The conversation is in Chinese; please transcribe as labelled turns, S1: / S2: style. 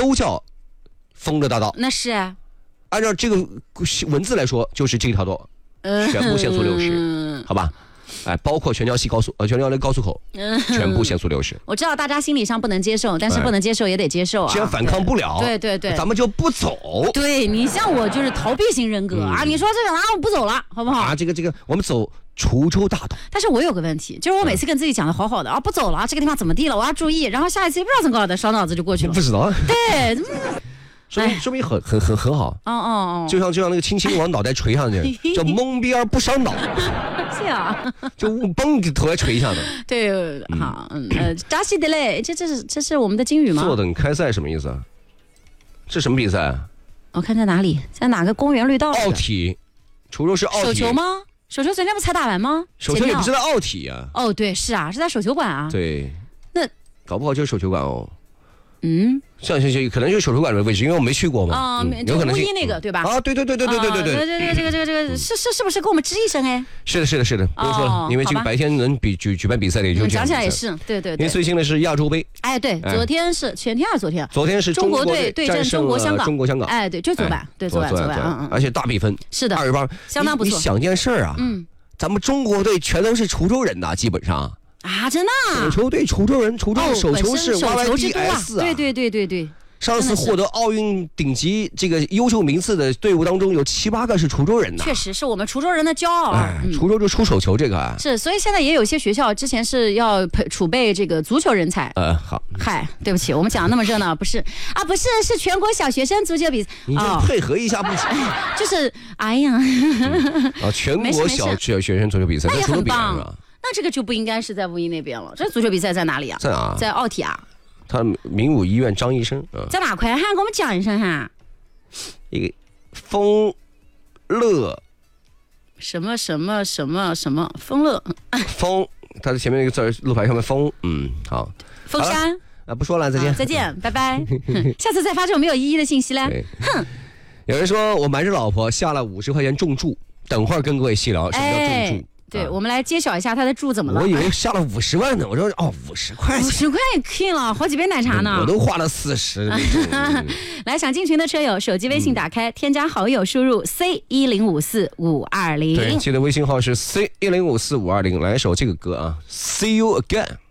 S1: 都叫丰乐大道。
S2: 那是
S1: 按照这个文字来说，就是这条道全部限速60，好吧？哎，包括全桥的高速口，全部限速60。
S2: 我知道大家心理上不能接受，但是不能接受也得接受啊。
S1: 既然反抗不了，
S2: 对，
S1: 咱们就不走。
S2: 对，你像我就是逃避型人格啊，你说这个我不走了，好不好？
S1: 啊，这个，我们走滁州大道。
S2: 但是我有个问题，就是我每次跟自己讲的好好的啊，不走了，这个地方怎么地了，我要注意，然后下一次不知道怎么搞的，烧脑子就过去了。
S1: 不知道。
S2: 对。
S1: 说明很好。
S2: 哦，
S1: 就像那个轻轻往脑袋捶上去，叫懵逼而不伤脑。
S2: 是啊，
S1: 就嘣给头来捶一下的。
S2: 对，好，扎西德嘞，这是我们的金鱼吗？
S1: 坐等开赛什么意思啊？这什么比赛啊？
S2: 我看在哪里，在哪个公园绿道？
S1: 奥体，滁州市奥体。
S2: 手球吗？手球昨天不才打完吗？
S1: 手球也不是在奥体啊。
S2: 哦，对，是啊，是在手球馆啊。
S1: 对，
S2: 那
S1: 搞不好就是手球馆哦。像可能就是手球馆的位置，因为我没去过嘛。
S2: 啊，
S1: 有可能
S2: 是那个对吧？
S1: 啊，对。
S2: 这个是不是跟我们吱一声哎？
S1: 是的，不用说了，因为这个白天能举办比赛的也就
S2: 讲起来也是，对。
S1: 因为最新的是亚洲杯。
S2: 哎，对，昨天是前天还是昨天？
S1: 昨天是
S2: 中国队对阵中国香港。哎，对，就昨晚，
S1: 而且大比分
S2: 是的
S1: ，28，
S2: 相当不错。
S1: 你想件事儿啊，咱们中国队全都是滁州人呐，基本上。
S2: 啊，真的？
S1: 手球队滁州人，滁州手球是 YYDS 啊。
S2: 对。
S1: 上次获得奥运顶级这个优秀名次的队伍当中，有7、8个是滁州人呐。
S2: 确实是我们滁州人的骄傲。
S1: 滁州就出手球这个啊。
S2: 是，所以现在也有些学校之前是要储备这个足球人才。
S1: 好。
S2: 嗨，对不起，我们讲那么热闹，不是啊，不是，是全国小学生足球比赛。
S1: 你就配合一下不行。
S2: 就是哎呀。
S1: 全国小学生足球比赛，
S2: 那也很棒。那这个就不应该是在乌伊那边了，这足球比赛在哪里啊？
S1: 在哪？
S2: 在奥体啊。
S1: 他民武医院张医生
S2: 在哪块？给我们讲一声哈。
S1: 一个丰乐
S2: 什么丰乐
S1: 丰，他的前面那个字路牌上面丰，好。
S2: 峰山
S1: 不说了，再见。
S2: 再见，拜拜。下次再发这种没有意义的信息嘞。哼。
S1: 有人说我瞒着老婆下了50块钱重注，等会儿跟各位细聊什么叫重注。
S2: 对，我们来揭晓一下他的注怎么了。
S1: 我以为下了50万呢，我说50块钱
S2: ，50块也可以了，好几杯奶茶呢。
S1: 我都花了40。
S2: 来，想进群的车友，手机微信打开，添加好友，输入 C1054520。
S1: 对，记得微信号是 C1054520。来首这个歌啊 ，See You Again。